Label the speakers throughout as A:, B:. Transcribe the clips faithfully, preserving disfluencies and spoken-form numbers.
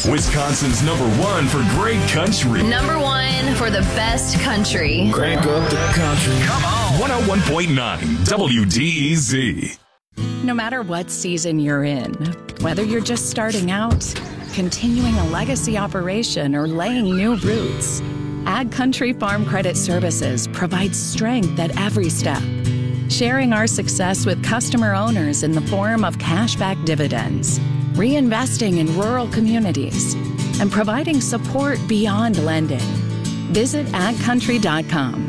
A: Wisconsin's number one for great country.
B: Number one for the best country.
A: Crank up the country. Come on. one oh one point nine W D E Z.
C: No matter what season you're in, whether you're just starting out, continuing a legacy operation, or laying new roots, Ag Country Farm Credit Services provides strength at every step, sharing our success with customer owners in the form of cashback dividends, reinvesting in rural communities, and providing support beyond lending. Visit ag country dot com.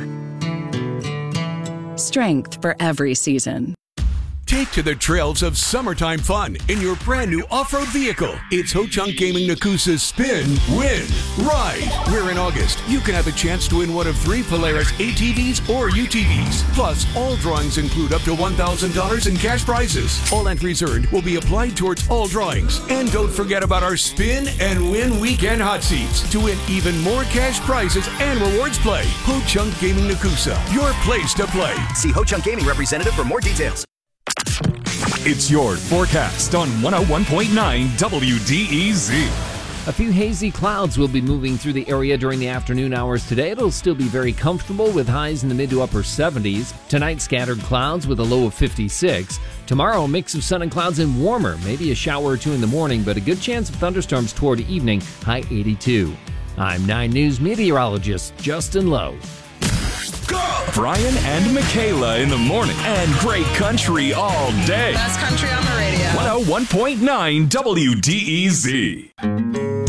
C: Strength for every season.
D: Take to the trails of summertime fun in your brand new off-road vehicle. It's Ho-Chunk Gaming Nakusa's Spin, Win, Ride, where in August you can have a chance to win one of three Polaris A T Vs or U T Vs. Plus, all drawings include up to one thousand dollars in cash prizes. All entries earned will be applied towards all drawings. And don't forget about our Spin and Win Weekend Hot Seats to win even more cash prizes and rewards play. Ho-Chunk Gaming Nakusa, your place to play.
E: See Ho-Chunk Gaming representative for more details.
A: It's your forecast on one oh one point nine W D E Z.
F: A few hazy clouds will be moving through the area during the afternoon hours today. It'll still be very comfortable with highs in the mid to upper seventies. Tonight, scattered clouds with a low of fifty-six. Tomorrow, a mix of sun and clouds and warmer. Maybe a shower or two in the morning, but a good chance of thunderstorms toward evening, high eighty-two. I'm nine News meteorologist Justin Lowe.
A: Go! Brian and Michaela in the morning and great country all day.
G: Best country on the radio.
A: one oh one point nine W D E Z.